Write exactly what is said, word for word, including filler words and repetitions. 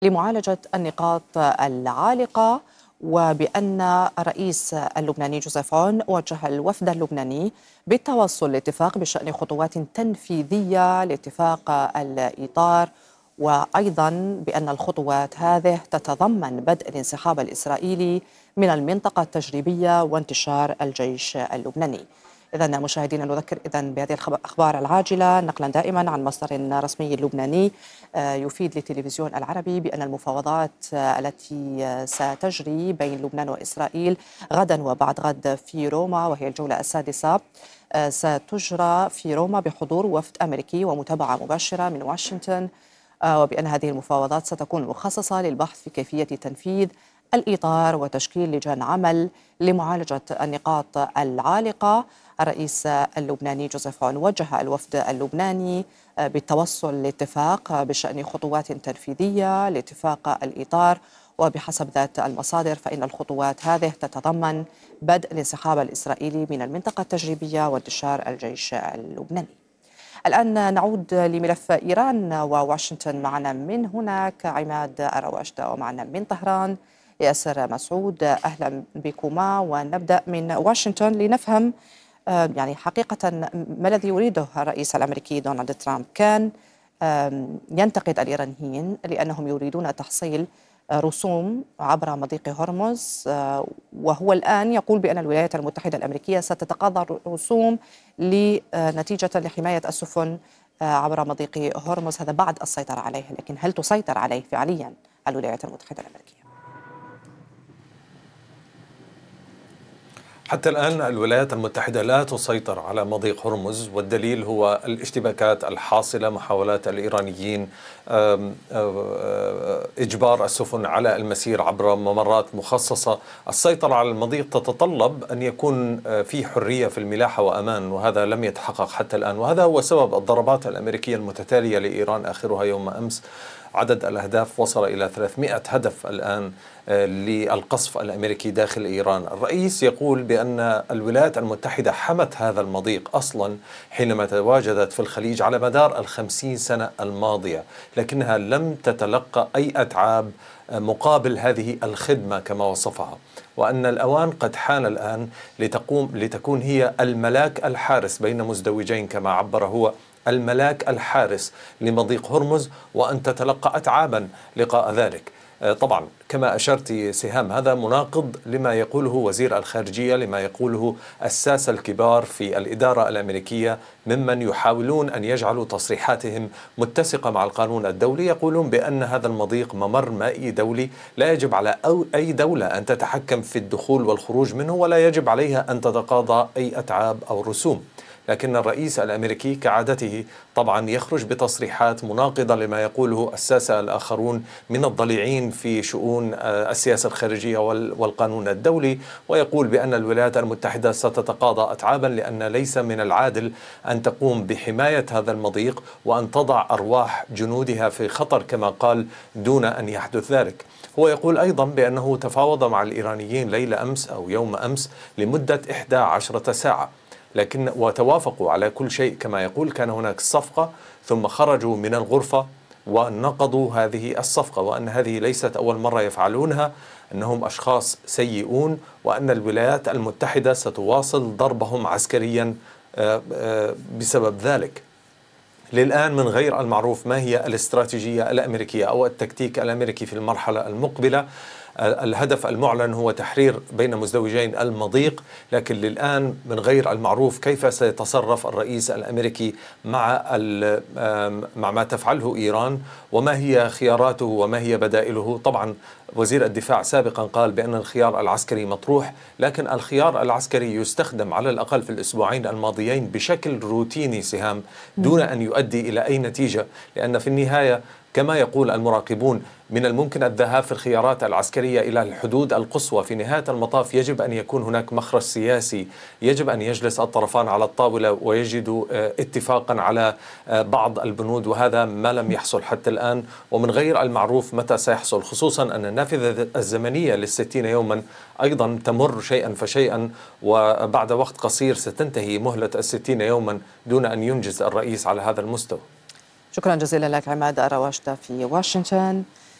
لمعالجة النقاط العالقة، وبأن الرئيس اللبناني جوزيف عون وجه الوفد اللبناني بالتوصل لاتفاق بشأن خطوات تنفيذية لاتفاق الإطار، وأيضا بأن الخطوات هذه تتضمن بدء الانسحاب الإسرائيلي من المنطقة التجريبية وانتشار الجيش اللبناني. إذا مشاهدينا نذكر إذا بهذه الأخبار العاجلة نقلا دائما عن مصدر رسمي لبناني يفيد للتلفزيون العربي بأن المفاوضات التي ستجري بين لبنان وإسرائيل غدا وبعد غد في روما، وهي الجولة السادسة، ستجرى في روما بحضور وفد أمريكي ومتابعة مباشرة من واشنطن، وبأن هذه المفاوضات ستكون مخصصة للبحث في كيفية تنفيذ الإطار وتشكيل لجان عمل لمعالجة النقاط العالقة. الرئيس اللبناني جوزيف عون وجه الوفد اللبناني بالتوصل لاتفاق بشأن خطوات تنفيذية لاتفاق الإطار، وبحسب ذات المصادر فإن الخطوات هذه تتضمن بدء الانسحاب الإسرائيلي من المنطقة التجريبية وانتشار الجيش اللبناني. الآن نعود لملف إيران وواشنطن. معنا من هناك عماد أرواشدة، ومعنا من طهران ياسر مسعود. أهلا بكما، ونبدأ من واشنطن لنفهم يعني حقيقة ما الذي يريده الرئيس الأمريكي دونالد ترامب. كان ينتقد الإيرانيين لأنهم يريدون تحصيل رسوم عبر مضيق هرمز، وهو الآن يقول بأن الولايات المتحدة الأمريكية ستتقاضى الرسوم لنتيجة لحماية السفن عبر مضيق هرمز، هذا بعد السيطرة عليه. لكن هل تسيطر عليه فعليا الولايات المتحدة الأمريكية؟ حتى الآن الولايات المتحدة لا تسيطر على مضيق هرمز، والدليل هو الاشتباكات الحاصلة، محاولات الإيرانيين إجبار السفن على المسير عبر ممرات مخصصة. السيطرة على المضيق تتطلب أن يكون في حرية في الملاحة وأمان، وهذا لم يتحقق حتى الآن، وهذا هو سبب الضربات الأمريكية المتتالية لإيران، آخرها يوم أمس. عدد الأهداف وصل إلى ثلاثمئة هدف الآن للقصف الأمريكي داخل إيران. الرئيس يقول بأن الولايات المتحدة حمت هذا المضيق أصلا حينما تواجدت في الخليج على مدار الخمسين سنة الماضية، لكنها لم تتلقى أي أتعاب مقابل هذه الخدمة كما وصفها، وأن الأوان قد حان الآن لتقوم لتكون هي الملاك الحارس بين مزدوجين كما عبر هو، الملاك الحارس لمضيق هرمز، وأن تتلقى أتعابا لقاء ذلك. طبعا كما أشرت سهام، هذا مناقض لما يقوله وزير الخارجية، لما يقوله الساسة الكبار في الإدارة الأمريكية ممن يحاولون أن يجعلوا تصريحاتهم متسقة مع القانون الدولي. يقولون بأن هذا المضيق ممر مائي دولي، لا يجب على أي دولة أن تتحكم في الدخول والخروج منه، ولا يجب عليها أن تتقاضى أي أتعاب أو رسوم. لكن الرئيس الأمريكي كعادته طبعا يخرج بتصريحات مناقضة لما يقوله الساسة الآخرون من الضليعين في شؤون السياسة الخارجية والقانون الدولي، ويقول بأن الولايات المتحدة ستتقاضى أتعابا لأن ليس من العادل أن تقوم بحماية هذا المضيق وأن تضع أرواح جنودها في خطر كما قال دون أن يحدث ذلك. هو يقول أيضا بأنه تفاوض مع الإيرانيين ليلة أمس أو يوم أمس لمدة إحدى عشرة ساعة، لكن وتوافقوا على كل شيء كما يقول. كان هناك صفقة ثم خرجوا من الغرفة ونقضوا هذه الصفقة، وأن هذه ليست أول مرة يفعلونها، أنهم أشخاص سيئون، وأن الولايات المتحدة ستواصل ضربهم عسكريا بسبب ذلك. للآن من غير المعروف ما هي الاستراتيجية الأمريكية أو التكتيك الأمريكي في المرحلة المقبلة. الهدف المعلن هو تحرير بين مزدوجين المضيق، لكن للآن من غير المعروف كيف سيتصرف الرئيس الأمريكي مع مع ما تفعله إيران، وما هي خياراته وما هي بدائله. طبعا وزير الدفاع سابقا قال بأن الخيار العسكري مطروح، لكن الخيار العسكري يستخدم على الأقل في الأسبوعين الماضيين بشكل روتيني سهام دون أن يؤدي إلى أي نتيجة، لأن في النهاية كما يقول المراقبون من الممكن الذهاب في الخيارات العسكرية إلى الحدود القصوى. في نهاية المطاف يجب أن يكون هناك مخرج سياسي، يجب أن يجلس الطرفان على الطاولة ويجدوا اتفاقا على بعض البنود، وهذا ما لم يحصل حتى الآن، ومن غير المعروف متى سيحصل، خصوصا أن النافذة الزمنية للستين يوما أيضا تمر شيئا فشيئا، وبعد وقت قصير ستنتهي مهلة الستين يوما دون أن ينجز الرئيس على هذا المستوى. شكرا جزيلا لك عماد أرواشدة في واشنطن.